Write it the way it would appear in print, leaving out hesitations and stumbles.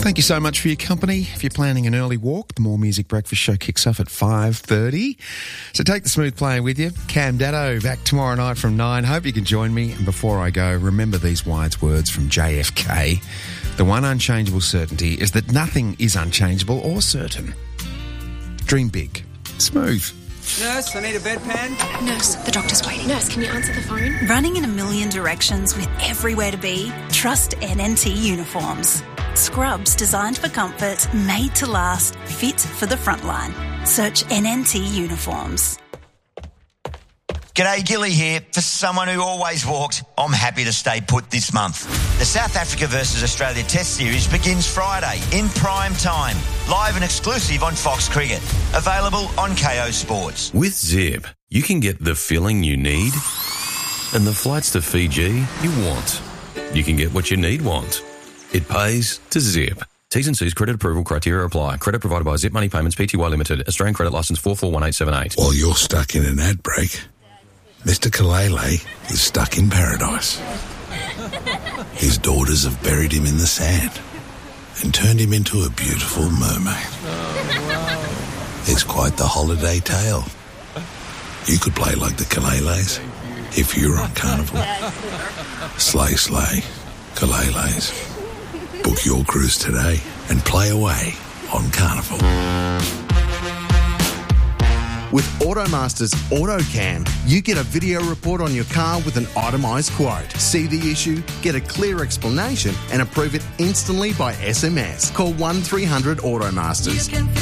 Thank you so much for your company. If you're planning an early walk, the More Music Breakfast Show kicks off at 5:30. So take the smooth player with you. Cam Datto back tomorrow night from 9. Hope you can join me. And before I go, remember these wise words from JFK. The one unchangeable certainty is that nothing is unchangeable or certain. Dream big. Smooth. Nurse, I need a bedpan. Nurse, the doctor's waiting. Nurse, can you answer the phone? Running in a million directions with everywhere to be? Trust NNT Uniforms. Scrubs designed for comfort, made to last, fit for the frontline. Search NNT Uniforms. G'day, Gilly here. For someone who always walked, I'm happy to stay put this month. The South Africa versus Australia Test Series begins Friday in prime time. Live and exclusive on Fox Cricket. Available on KO Sports. With Zip, you can get the filling you need and the flights to Fiji you want. You can get what you need want. It pays to Zip. T's and C's credit approval criteria apply. Credit provided by Zip Money Payments Pty Limited. Australian credit licence 441878. While you're stuck in an ad break, Mr. Kalele is stuck in paradise. His daughters have buried him in the sand and turned him into a beautiful mermaid. It's quite the holiday tale. You could play like the Kaleles if you were on Carnival. Slay, slay, Kaleles. Book your cruise today and play away on Carnival. With AutoMaster's AutoCam, you get a video report on your car with an itemised quote. See the issue, get a clear explanation and approve it instantly by SMS. Call 1300 AutoMasters.